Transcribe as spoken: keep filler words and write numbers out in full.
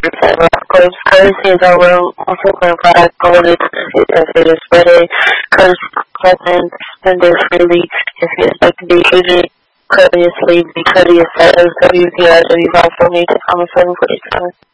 Of course, courtesy is our own also clarified quality as it is ready. Courtesy present, spender freely. If you expect to be treated courteously, be courteous at W P R W five four eight, seven forty-seven.